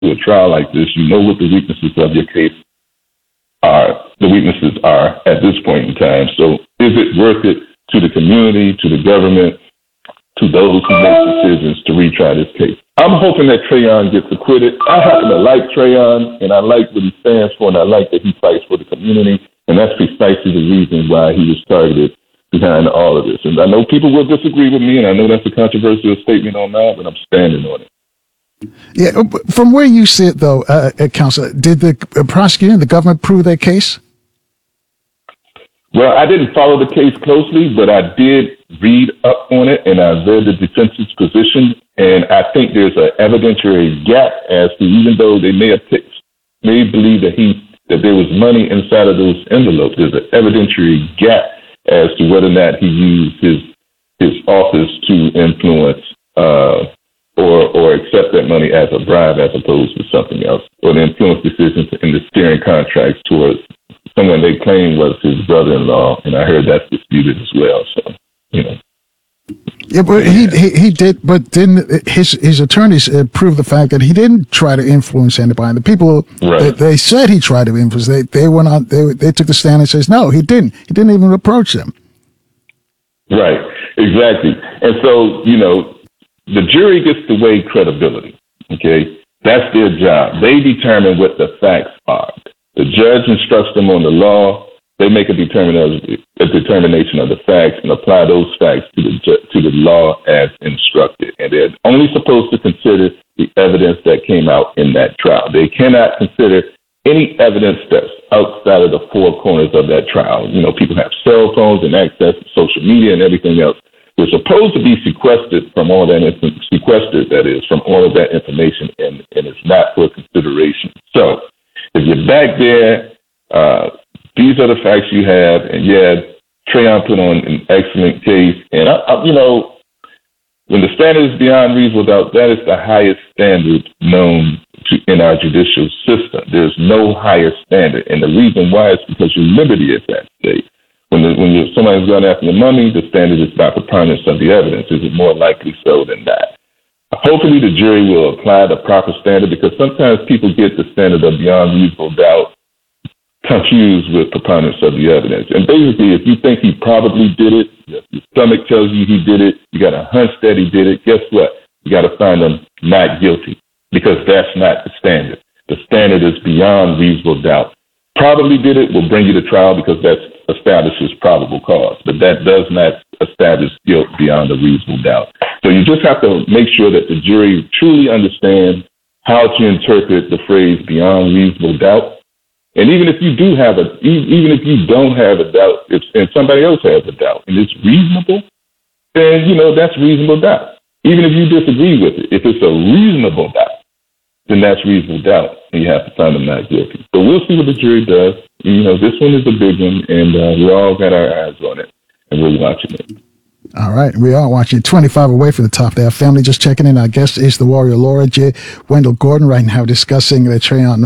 to a trial like this, you know what the weaknesses of your case are. The weaknesses are at this point in time. So is it worth it to the community, to the government, to those who make decisions to retry this case? I'm hoping that Trayon gets acquitted. I happen to like Trayon, and I like what he stands for, and I like that he fights for the community, and that's precisely the reason why he was targeted behind all of this. And I know people will disagree with me, and I know that's a controversial statement on that, but I'm standing on it. Yeah, from where you sit, though, Counselor, did the prosecutor and the government prove their case? Well, I didn't follow the case closely, but I did read up on it, and I read the defense's position, and I think there's an evidentiary gap as to, even though they may believe that there was money inside of those envelopes, there's an evidentiary gap as to whether or not he used his office to influence or accept that money as a bribe as opposed to something else, or to influence decisions in the steering contracts towards someone they claim was his brother-in-law, and I heard that's disputed as well. So, you know. Yeah, but he did, but didn't his attorneys prove the fact that he didn't try to influence anybody? The people they said he tried to influence, they went on, they took the stand and says no, he didn't. He didn't even approach them. Right, exactly. And so, you know, the jury gets to weigh credibility. Okay, that's their job. They determine what the facts are. The judge instructs them on the law. They make a determination of the facts and apply those facts to the law as instructed. And they're only supposed to consider the evidence that came out in that trial. They cannot consider any evidence that's outside of the four corners of that trial. You know, people have cell phones and access to social media and everything else. They're supposed to be sequestered from all that from all of that information, and it's not for consideration. So if you're back there, these are the facts you have, and yeah, Trayon put on an excellent case. And you know, when the standard is beyond reasonable doubt, that is the highest standard known in our judicial system. There's no higher standard, and the reason why is because your liberty is at stake. When somebody's going after the money, the standard is by preponderance of the evidence. Is it more likely so than that? Hopefully the jury will apply the proper standard, because sometimes people get the standard of beyond reasonable doubt confused with preponderance of the evidence. And basically, if you think he probably did it, your stomach tells you he did it, you got a hunch that he did it, guess what? You got to find him not guilty, because that's not the standard. The standard is beyond reasonable doubt. Probably did it will bring you to trial because that establishes probable cause, but that does not establish guilt beyond a reasonable doubt. So you just have to make sure that the jury truly understands how to interpret the phrase beyond reasonable doubt. And even if you don't have a doubt, and somebody else has a doubt, and it's reasonable, then, you know, that's reasonable doubt. Even if you disagree with it, if it's a reasonable doubt, then that's reasonable doubt, and you have to find them not guilty. But we'll see what the jury does. You know, this one is a big one, and we all got our eyes on it, and we're watching it. All right, we are watching 25 away from the top there. Family just checking in. Our guest is the Warrior Laura J. Wendell Gordon right now discussing the Trayon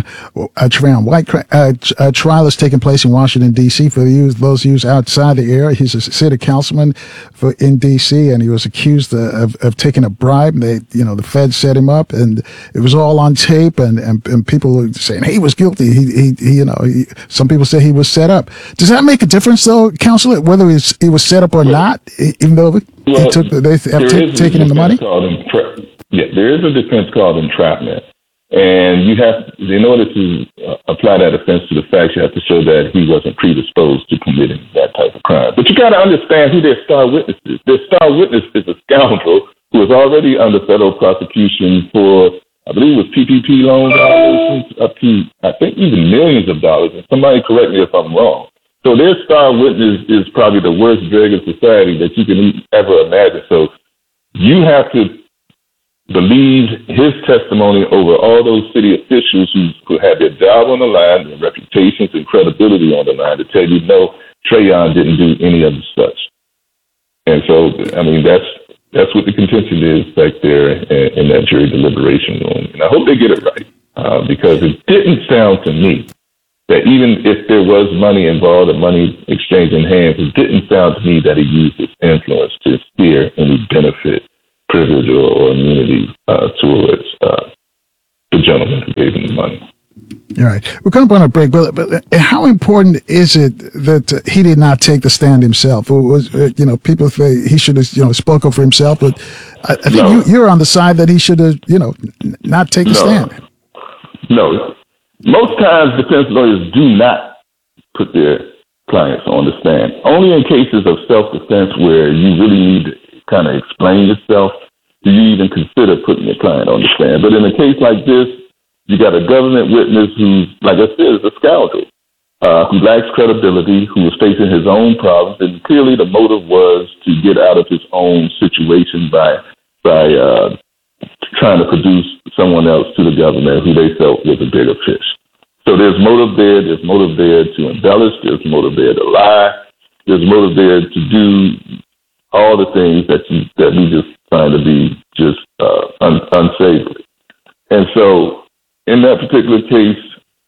White trial is taking place in Washington, D.C. For those of you outside the area, he's a city councilman in D.C., and he was accused of taking a bribe. The feds set him up, and it was all on tape, and people were saying he was guilty. Some people say he was set up. Does that make a difference, though, Counselor, whether he was set up or not? Even though they taken him the money? There is a defense called entrapment. And you have, in order to apply that offense to the facts, you have to show that he wasn't predisposed to committing that type of crime. But you got to understand who their star witness is. Their star witness is a scoundrel who is already under federal prosecution for, I believe it was PPP loan violations, up to, I think, even millions of dollars. And somebody correct me if I'm wrong. So their star witness is probably the worst drag in society that you can ever imagine. So you have to believe his testimony over all those city officials who had their job on the line, their reputations and credibility on the line, to tell you, no, Trayon didn't do any of such. And so, I mean, that's what the contention is back there in that jury deliberation room. And I hope they get it right, because it didn't sound to me that even if there was money involved, a money exchange in hands, it didn't sound to me that he used his influence to steer any benefit, privilege, or immunity towards the gentleman who gave him the money. All right. We're coming up on a break, but how important is it that he did not take the stand himself? Or was, people say he should have, spoke up for himself, but I think you're on the side that he should have, not take the stand. No. Most times defense lawyers do not put their clients on the stand. Only in cases of self-defense where you really need to kind of explain yourself do you even consider putting your client on the stand. But in a case like this, you got a government witness who, like I said, is a scoundrel, who lacks credibility, who was facing his own problems, and clearly the motive was to get out of his own situation by trying to produce someone else to the government who they felt was a bigger fish. So there's motive there. There's motive there to embellish. There's motive there to lie. There's motive there to do all the things that we just find to be just unsavory. And so, in that particular case,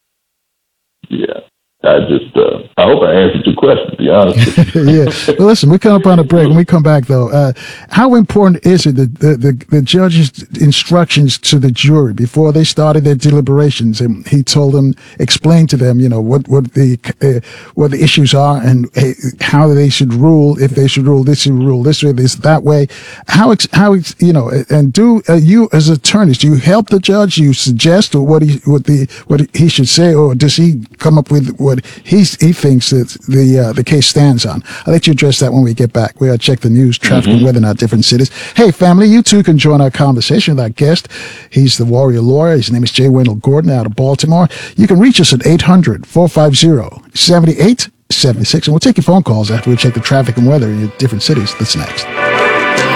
I hope I answered your question, to be honest with you. Yeah. Well, listen, we come up on a break. When we come back, though, how important is it that the judge's instructions to the jury before they started their deliberations? And he told them, explain to them, what the issues are and how they should rule, if they should rule this way, this that way. How and do you as attorneys, do you help the judge? Do you suggest what he should say, or does he come up with what he thinks that the case stands on? I'll let you address that when we get back. We gotta check the news, traffic, and weather in our different cities. Hey, family, you too can join our conversation with our guest. He's the warrior lawyer. His name is J. Wendell Gordon out of Baltimore. You can reach us at 800-450-7876, and we'll take your phone calls after we check the traffic and weather in your different cities. That's next.